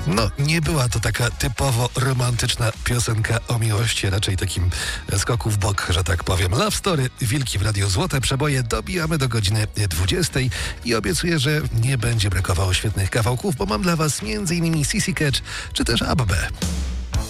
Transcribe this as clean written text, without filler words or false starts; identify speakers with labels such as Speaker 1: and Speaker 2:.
Speaker 1: No, nie była to taka typowo romantyczna piosenka o miłości, raczej takim skoku w bok, że tak powiem. Love Story, Wilki w Radiu Złote Przeboje, dobijamy do godziny 20 i obiecuję, że nie będzie brakowało świetnych kawałków, bo mam dla was m.in. Sissy Catch czy też Abbę.